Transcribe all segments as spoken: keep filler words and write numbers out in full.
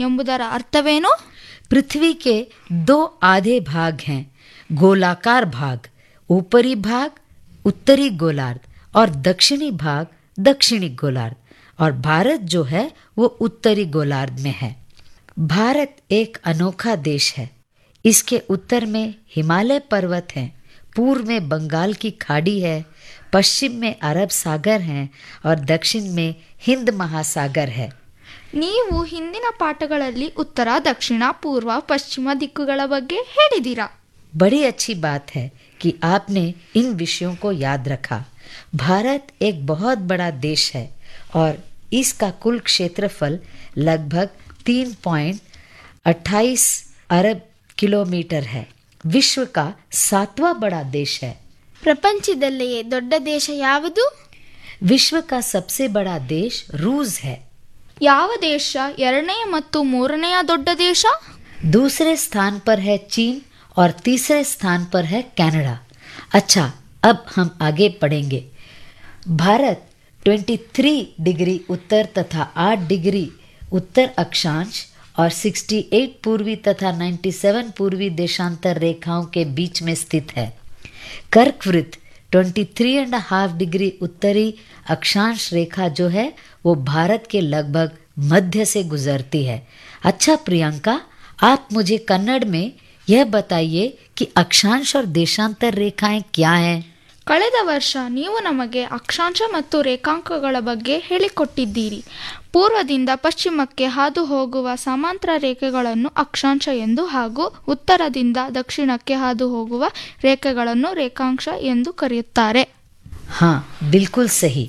ಎಂಬುದರ ಅರ್ಥವೇನು? पृथ्वी के दो आधे भाग हैं, गोलाकार भाग ऊपरी भाग उत्तरी गोलार्ध और दक्षिणी भाग दक्षिणी गोलार्ध, और भारत जो है वो उत्तरी गोलार्ध में है। भारत एक अनोखा देश है। इसके उत्तर में हिमालय पर्वत हैं, पूर्व में बंगाल की खाड़ी है, पश्चिम में अरब सागर हैं और दक्षिण में हिंद महासागर है। ನೀವು ಹಿಂದಿನ ಪಾಠಗಳಲ್ಲಿ ಉತ್ತರ, ದಕ್ಷಿಣ, ಪೂರ್ವ, ಪಶ್ಚಿಮ ದಿಕ್ಕುಗಳ ಬಗ್ಗೆ ಹೇಳಿದ್ದೀರಾ. बड़ी अच्छी बात है कि आपने इन विषयों को याद रखा। भारत एक बहुत बड़ा देश है और इसका कुल क्षेत्रफल लगभग तीन पॉइंट अट्ठाईस अरब किलोमीटर है। विश्व का सातवां बड़ा देश है। ಪ್ರಪಂಚದಲ್ಲಿಯೇ ದೊಡ್ಡ ದೇಶ ಯಾವುದು? विश्व का सबसे बड़ा देश रूस है। ಯಾವ ದೇಶ ಎರಡನೆಯ ಮತ್ತು ಮೂರನೆಯ दೊಡ್ಡ देश? दूसरे स्थान पर है चीन और तीसरे स्थान पर है कनाडा। अच्छा, अब हम आगे पढ़ेंगे। भारत तेईस डिग्री उत्तर तथा आठ डिग्री उत्तर अक्षांश और अड़सठ पूर्वी तथा सत्तानवे पूर्वी देशांतर रेखाओं के बीच में स्थित है। कर्कवृत्त तेईस एंड हाफ डिग्री उत्तरी अक्षांश रेखा जो है वो भारत के लगभग मध्य से गुजरती है। अच्छा प्रियंका, आप मुझे कन्नड़ में यह बताइए कि अक्षांश और देशांतर रेखाएं क्या हैं? ಕಳೆದ ವರ್ಷ ನೀವು ನಮಗೆ ಅಕ್ಷಾಂಶ ಮತ್ತು ರೇಖಾಂಕಗಳ ಬಗ್ಗೆ ಹೇಳಿಕೊಟ್ಟಿದ್ದೀರಿ. ಪೂರ್ವದಿಂದ ಪಶ್ಚಿಮಕ್ಕೆ ಹಾದು ಹೋಗುವ ಸಮಾಂತರ ರೇಖೆಗಳನ್ನು ಅಕ್ಷಾಂಶ ಎಂದು ಹಾಗೂ ಉತ್ತರದಿಂದ ದಕ್ಷಿಣಕ್ಕೆ ಹಾದು ಹೋಗುವ ರೇಖೆಗಳನ್ನು ರೇಖಾಂಶ ಎಂದು ಕರೆಯುತ್ತಾರೆ. हाँ, बिल्कुल सही।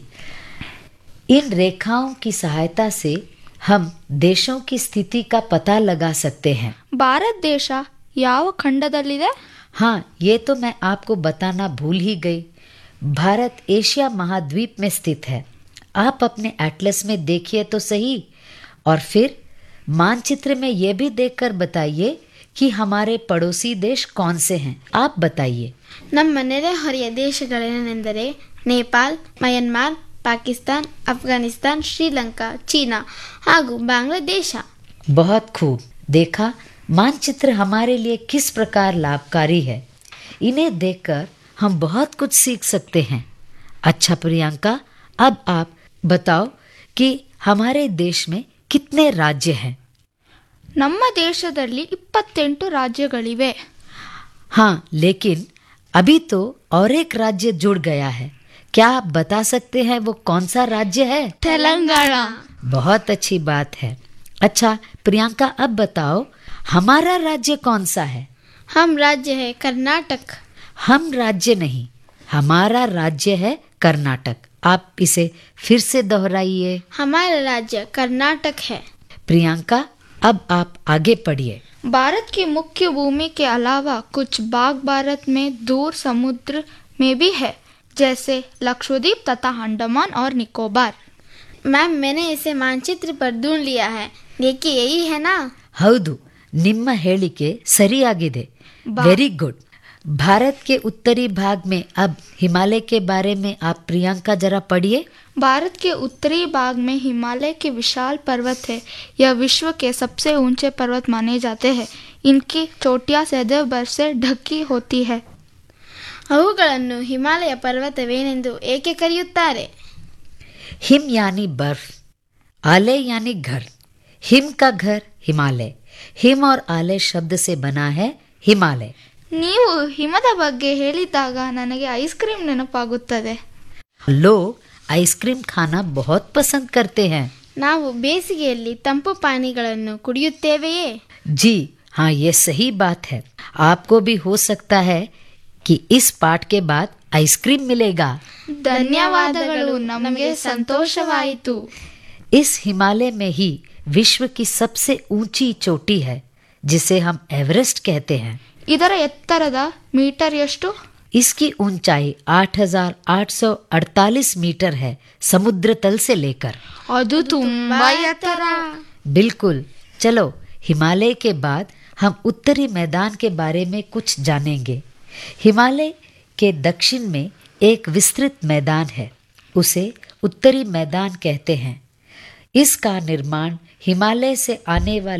इन रेखाओं की सहायता से हम देशों की स्थिति का पता लगा सकते हैं। ಭಾರತ ದೇಶ ಯಾವ ಖಂಡದಲ್ಲಿದೆ? हाँ, ये तो मैं आपको बताना भूल ही गई। भारत एशिया महाद्वीप में स्थित है। आप अपने एटलस में देखिए तो सही, और फिर मानचित्र में ये भी देखकर बताइए कि हमारे पड़ोसी देश कौन से हैं। आप बताइए। ನಮ್ಮ ನೆರೆಹೊರೆಯ ದೇಶಗಳೇನೆಂದರೆ ನೇಪಾಲ್, ಮಯನ್ಮಾರ್, ಪಾಕಿಸ್ತಾನ್, ಅಫ್ಘಾನಿಸ್ತಾನ್, ಶ್ರೀಲಂಕಾ, ಚೀನಾ ಹಾಗೂ ಬಾಂಗ್ಲಾದೇಶ. बहुत खूब। देखा, मानचित्र हमारे लिए किस प्रकार लाभकारी है। इन्हें देखकर हम बहुत कुछ सीख सकते हैं। अच्छा प्रियंका, अब आप बताओ कि हमारे देश में कितने राज्य हैं? ನಮ್ಮ ದೇಶದಲ್ಲಿ ಇಪ್ಪತ್ತೆಂಟು ರಾಜ್ಯಗಳಿವೆ. हाँ, लेकिन अभी तो और एक राज्य जुड़ गया है। क्या आप बता सकते हैं वो कौन सा राज्य है? ತೆಲಂಗಾಣ. बहुत अच्छी बात है। अच्छा प्रियंका, अब बताओ हमारा राज्य कौन सा है? हम राज्य है कर्नाटक. हम राज्य नहीं, हमारा राज्य है कर्नाटक। आप इसे फिर से दोहराइए। हमारा राज्य कर्नाटक है. प्रियंका, अब आप आगे पढ़िए। भारत की मुख्य भूमि के अलावा कुछ भाग भारत में दूर समुद्र में भी है, जैसे लक्षद्वीप तथा अंडमान और निकोबार. मैम, मैंने इसे मानचित्र पर ढूंढ लिया है. देखिए, यही है ना? ಹೌದು, ನಿಮ್ಮ ಹೇಳಿಕೆ ಸರಿಯಾಗಿದೆ. Very good. भारत के उत्तरी भाग में अब हिमालय के बारे में आप प्रियंका जरा पढ़िए। भारत के उत्तरी भाग में हिमालय के विशाल पर्वत है. यह विश्व के सबसे ऊंचे पर्वत माने जाते हैं. इनकी चोटियां सदैव बर्फ से ढकी होती है. ಅವುಗಳನ್ನು ಹಿಮಾಲಯ ಪರ್ವತವೇನೆಂದು ಏಕೆ ಕರೆಯುತ್ತಾರೆ? हिम यानी बर्फ, आले यानी घर। हिम का घर हिमालय। हिम और आले शब्द से बना है हिमालय। ನೀವು ಹಿಮದ ಬಗ್ಗೆ ಹೇಳಿದಾಗ ನನಗೆ ಐಸ್ ಕ್ರೀಮ್ ನೆನಪಾಗುತ್ತದೆ. लोग आइसक्रीम खाना बहुत पसंद करते हैं। ನಾವು ಬೇಸಿಗೆಯಲ್ಲಿ ತಂಪು ಪಾನೀಯಗಳನ್ನು ಕುಡಿಯುತ್ತೇವೆಯೇ? जी हाँ, ये सही बात है। आपको भी हो सकता है कि इस पाठ के बाद आइसक्रीम मिलेगा। ಧನ್ಯವಾದಗಳು, ನಮಗೆ ಸಂತೋಷವಾಯಿತು. इस हिमालय में ही विश्व की सबसे ऊंची चोटी है, जिसे हम एवरेस्ट कहते हैं। ಇದರ ಎತ್ತರದ ಮೀಟರ್ ಎಷ್ಟು? इसकी ऊंचाई आठ हजार आठ सौ अड़तालीस मीटर है, समुद्र तल से लेकर। ಅದು ತುಂಬಾ ಎತ್ತರ. बिल्कुल। चलो, हिमालय के बाद हम उत्तरी मैदान के बारे में कुछ जानेंगे। हिमालय के दक्षिण में एक विस्तृत मैदान है, उसे उत्तरी मैदान कहते हैं। इसका निर्माण हिमालय से आने वाले